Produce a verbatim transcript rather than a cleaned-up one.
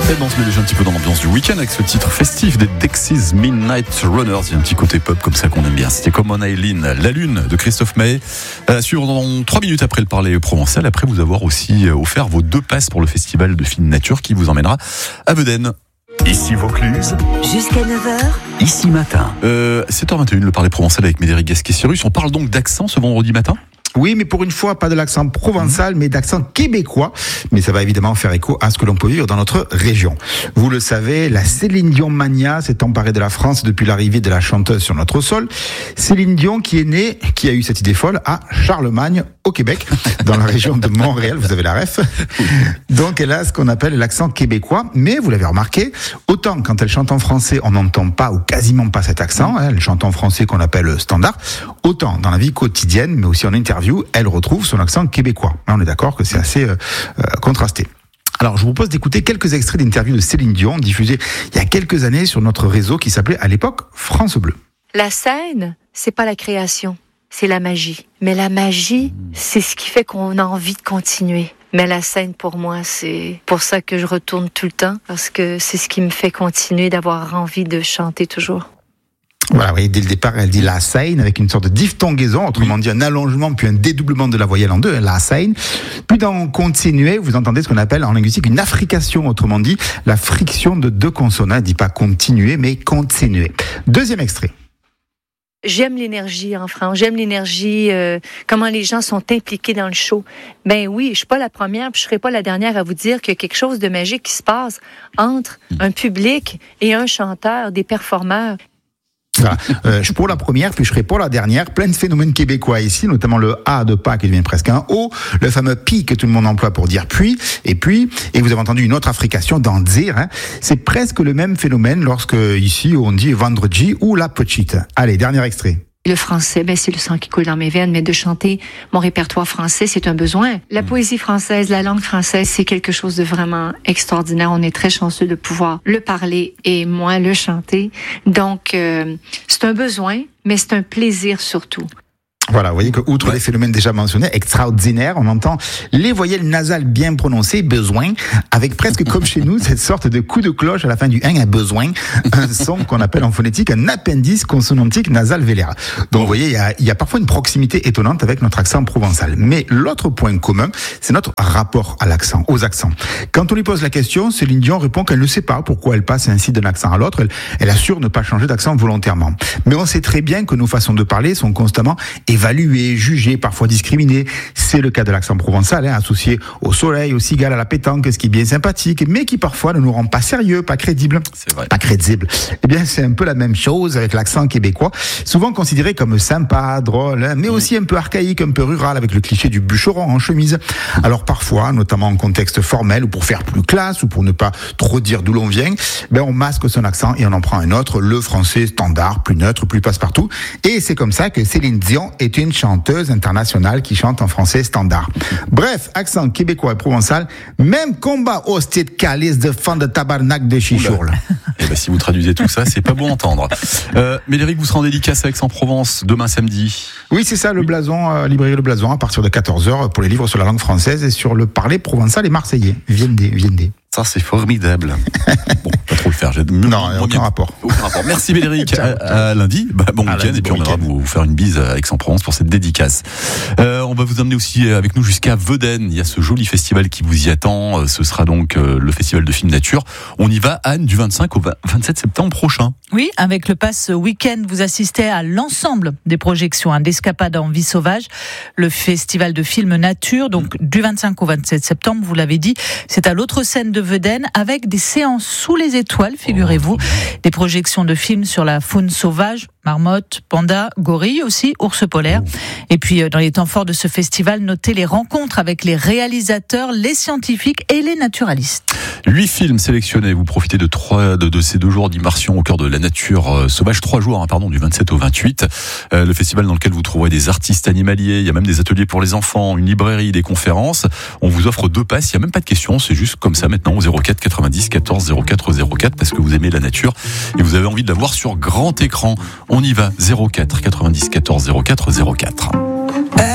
Et ben on se met déjà un petit peu dans l'ambiance du week-end avec ce titre festif des Dexys Midnight Runners. Il y a un petit côté pop comme ça qu'on aime bien. C'était comme on Aileen, La Lune de Christophe Maé. À suivre dans trois minutes après le parler provençal. Après vous avoir aussi offert vos deux passes pour le festival de film nature qui vous emmènera à Vedène. Ici Vaucluse. Jusqu'à neuf heures. Ici matin. Euh, sept heures vingt et une, le parler provençal avec Médéric Gasquet-Cyrus. On parle donc d'accent ce vendredi matin ? Oui, mais pour une fois, pas de l'accent provençal, mais d'accent québécois. Mais ça va évidemment faire écho à ce que l'on peut vivre dans notre région. Vous le savez, la Céline Dion mania s'est emparée de la France depuis l'arrivée de la chanteuse sur notre sol. Céline Dion qui est née, qui a eu cette idée folle à Charlemagne, au Québec, dans la région de Montréal, vous avez la ref. Donc elle a ce qu'on appelle l'accent québécois, mais vous l'avez remarqué, autant quand elle chante en français, on n'entend pas ou quasiment pas cet accent, elle chante en français qu'on appelle standard, autant dans la vie quotidienne, mais aussi en interview, elle retrouve son accent québécois. On est d'accord que c'est assez euh, euh, contrasté. Alors, je vous propose d'écouter quelques extraits d'interviews de Céline Dion, diffusés il y a quelques années sur notre réseau qui s'appelait à l'époque France Bleu. La scène, c'est pas la création, c'est la magie. Mais la magie, c'est ce qui fait qu'on a envie de continuer. Mais la scène, pour moi, c'est pour ça que je retourne tout le temps, parce que c'est ce qui me fait continuer d'avoir envie de chanter toujours. Voilà, vous voyez, dès le départ, elle dit la scène avec une sorte de diphtongaison, autrement dit un allongement puis un dédoublement de la voyelle en deux, la scène. Puis dans continuer, vous entendez ce qu'on appelle en linguistique une affrication, autrement dit la friction de deux consonnes. Elle dit pas continuer, mais continuer. Deuxième extrait. J'aime l'énergie en France, j'aime l'énergie, euh, comment les gens sont impliqués dans le show. Ben oui, je suis pas la première, puis je serai pas la dernière à vous dire qu'il y a quelque chose de magique qui se passe entre un public et un chanteur, des performeurs. Voilà. Euh, je suis pour la première, puis je serai pour la dernière. Plein de phénomènes québécois ici, notamment le A de pas qui devient presque un O, le fameux pi que tout le monde emploie pour dire puis, et puis, et vous avez entendu une autre affrication d'en dire. Hein. C'est presque le même phénomène lorsque ici on dit vendredi ou la petite. Allez, dernier extrait. Le français, ben c'est le sang qui coule dans mes veines, mais de chanter mon répertoire français, c'est un besoin. La poésie française, la langue française, c'est quelque chose de vraiment extraordinaire. On est très chanceux de pouvoir le parler et moi le chanter. Donc, euh, c'est un besoin, mais c'est un plaisir surtout. Voilà, vous voyez que outre les phénomènes déjà mentionnés, extraordinaires, on entend les voyelles nasales bien prononcées, besoin, avec presque comme chez nous cette sorte de coup de cloche à la fin du un, un besoin, un son qu'on appelle en phonétique un appendice consonantique nasal vélaire. Donc vous voyez, il y a, il y a parfois une proximité étonnante avec notre accent provençal. Mais l'autre point commun, c'est notre rapport à l'accent, aux accents. Quand on lui pose la question, Céline Dion répond qu'elle ne sait pas pourquoi elle passe ainsi d'un accent à l'autre. Elle, elle assure ne pas changer d'accent volontairement. Mais on sait très bien que nos façons de parler sont constamment évalué, jugé, parfois discriminé. C'est le cas de l'accent provençal, hein, associé au soleil, au cigale, à la pétanque, ce qui est bien sympathique, mais qui parfois ne nous rend pas sérieux, pas crédible. C'est vrai. Pas crédible. Eh bien, c'est un peu la même chose avec l'accent québécois, souvent considéré comme sympa, drôle, hein, mais aussi un peu archaïque, un peu rural, avec le cliché du bûcheron en chemise. Alors parfois, notamment en contexte formel, ou pour faire plus classe, ou pour ne pas trop dire d'où l'on vient, ben on masque son accent et on en prend un autre, le français standard, plus neutre, plus passe-partout. Et c'est comme ça que Céline Dion est une chanteuse internationale qui chante en français standard. Bref, accent québécois et provençal, même combat au style calice de fan de tabarnak de chichour. Et ben si vous traduisez tout ça, c'est pas bon à entendre. Euh, Médéric, vous serez en dédicace à Aix-en-Provence demain samedi. Oui, c'est ça, le Blason, euh, librairie Le Blason, à partir de quatorze heures pour les livres sur la langue française et sur le parler provençal et marseillais. Viendez, viendez. Ça, c'est formidable. Bon, pas trop le faire. J'ai... Non, aucun bien... rapport. aucun rapport. Merci Médéric. à, à lundi. Bah, bon à week-end. Lundi, et puis bon on viendra vous, vous faire une bise à Aix-en-Provence pour cette dédicace. Euh, on va vous emmener aussi avec nous jusqu'à Vedène. Il y a ce joli festival qui vous y attend. Ce sera donc euh, le festival de film nature. On y va, Anne, du vingt-cinq au vingt-sept septembre prochain. Oui, avec le pass week-end, vous assistez à l'ensemble des projections hein, d'Escapade en vie sauvage, le festival de film nature. Donc du vingt-cinq au vingt-sept septembre, vous l'avez dit, c'est à l'autre scène de Vedène avec des séances sous les étoiles, figurez-vous, des projections de films sur la faune sauvage, marmotte, panda, gorille aussi, ours polaire. Et puis dans les temps forts de ce festival, notez les rencontres avec les réalisateurs, les scientifiques et les naturalistes. Huit films sélectionnés. Vous profitez de trois de, de ces deux jours d'immersion au cœur de la nature euh, sauvage. Trois jours, hein, pardon, du vingt-sept au vingt-huit. Euh, le festival dans lequel vous trouverez des artistes animaliers. Il y a même des ateliers pour les enfants, une librairie, des conférences. On vous offre deux passes. Il n'y a même pas de questions. C'est juste comme ça maintenant au zéro quatre quatre-vingt-dix quatorze zéro quatre zéro quatre parce que vous aimez la nature et vous avez envie de la voir sur grand écran. On y va. zéro quatre quatre-vingt-dix quatorze zéro quatre zéro quatre.